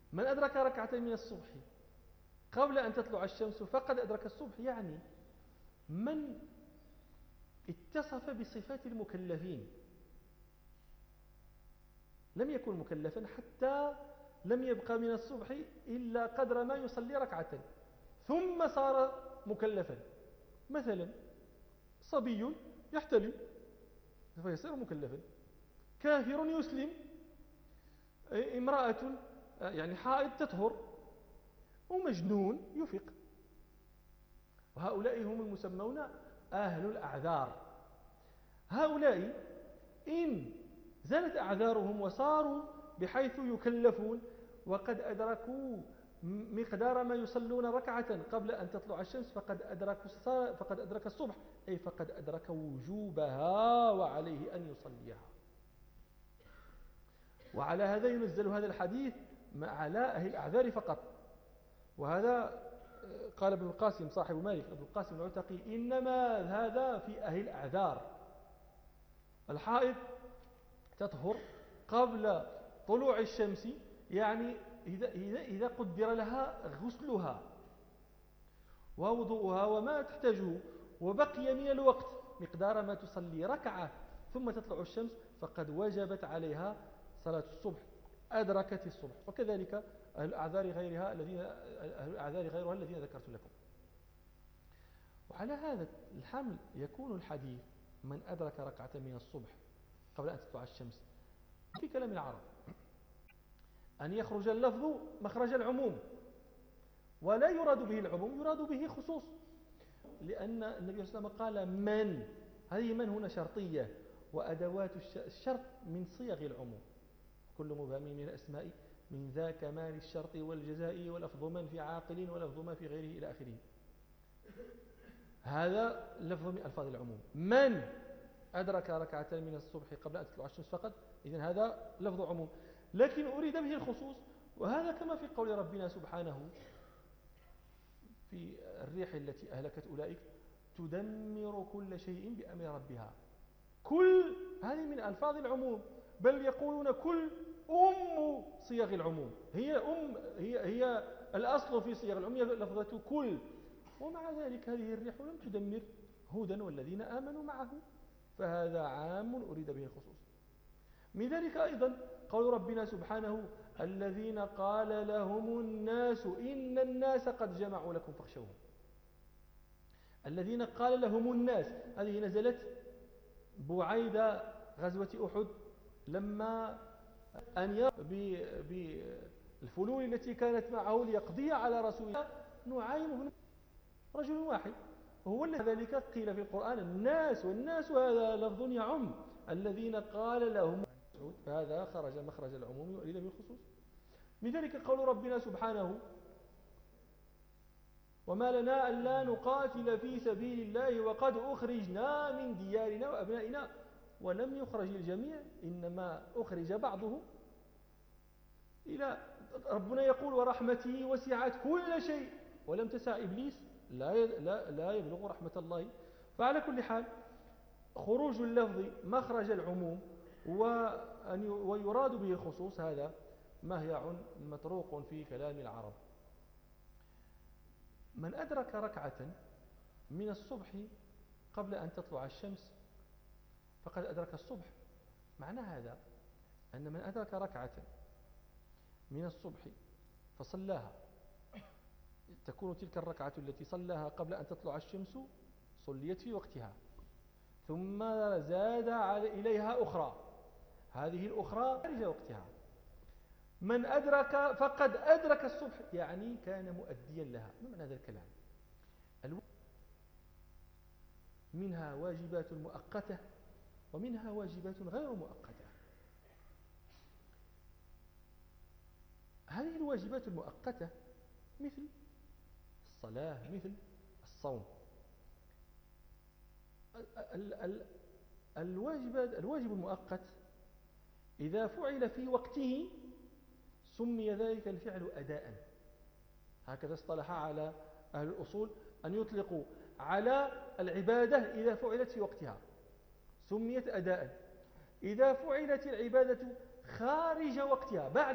من أدرك ركعتين من الصبح قبل أن تطلع الشمس فقد أدرك الصبح، يعني من اتصف بصفات المكلفين لم يكن مكلفا حتى لم يبقى من الصبح إلا قدر ما يصلي ركعتين ثم صار مكلفا. مثلا صبي يحتلم فيصير مكلفا، كافر يسلم، امرأة يعني حائض تطهر، ومجنون يفق. وهؤلاء هم المسمون أهل الأعذار. هؤلاء إن زالت أعذارهم وصاروا بحيث يكلفون وقد أدركوا مقدار ما يصلون ركعة قبل أن تطلع الشمس فقد أدرك الصبح، أي فقد أدرك وجوبها وعليه أن يصليها. وعلى هذا ينزل هذا الحديث على أهل الأعذار فقط. وهذا قال ابن القاسم صاحب مالك، ابن القاسم العتقي، إنما هذا في أهل الأعذار. الحائض تطهر قبل طلوع الشمس، يعني إذا قدر لها غسلها ووضوءها وما تحتاجه وبقي من الوقت مقدار ما تصلي ركعة ثم تطلع الشمس فقد وجبت عليها صلاة الصبح، أدركت الصبح. وكذلك أهل الأعذار غيرها الذين ذكرت لكم. وعلى هذا الحمل يكون الحديث من أدرك ركعة من الصبح قبل أن تطلع الشمس في كلام العرب أن يخرج اللفظ مخرج العموم، ولا يراد به العموم، يراد به خصوص، لأن النبي صلى الله عليه وسلم قال من، هذه من هنا شرطية، وأدوات الشرط من صيغ العموم، كل مبهم من الأسماء من ذا كمال الشرط والجزاء ولفظ من في عاقل ولفظ ما في غيره إلى آخره. هذا لفظ من ألفاظ العموم. من أدرك ركعتين من الصبح قبل أن تطلع الشمس فقط، إذن هذا لفظ عموم، لكن أريد به الخصوص. وهذا كما في قول ربنا سبحانه في الريح التي أهلكت أولئك تدمر كل شيء بأمر ربها. كل هذه من ألفاظ العموم، بل يقولون كل صيغ العموم، هي الأصل في صيغ العموم لفظة كل. ومع ذلك هذه الريح لم تدمر هودا والذين آمنوا معه، فهذا عام أريد به الخصوص. من ذلك أيضا قول ربنا سبحانه الذين قال لهم الناس إن الناس قد جمعوا لكم فاخشوهم. الذين قال لهم الناس هذه نزلت بعيد غزوة أحد، لما أن يرى بالفلول التي كانت معه ليقضي على رسول الله نعيم بن رجل واحد، هو ذلك قيل في القرآن الناس، والناس هذا لفظ يعم الذين قال لهم، فهذا خرج مخرج العموم وأريد بالخصوص. من ذلك قول ربنا سبحانه وما لنا ألا نقاتل في سبيل الله وقد أخرجنا من ديارنا وأبنائنا ولم يخرج الجميع إنما أخرج بعضهم. إلى ربنا يقول ورحمته وسعت كل شيء ولم تسع إبليس لا يبلغ رحمة الله. فعلى كل حال خروج اللفظ مخرج العموم ويراد به الخصوص هذا مهيع مطروق في كلام العرب. من أدرك ركعة من الصبح قبل أن تطلع الشمس فقد أدرك الصبح. معنى هذا أن من أدرك ركعة من الصبح فصلاها، تكون تلك الركعة التي صلاها قبل أن تطلع الشمس صليت في وقتها، ثم زاد إليها أخرى، هذه الأخرى خارج وقتها. من أدرك فقد أدرك الصبح، يعني كان مؤديا لها. ما معنى هذا الكلام؟ منها واجبات مؤقتة ومنها واجبات غير مؤقتة. هذه الواجبات المؤقتة مثل الصلاة، مثل الصوم. الواجب المؤقت إذا فعل في وقته سمي ذلك الفعل أداء. هكذا اصطلح على أهل الأصول أن يطلقوا على العبادة إذا فعلت في وقتها سميت أداء. إذا فعلت العبادة خارج وقتها بعد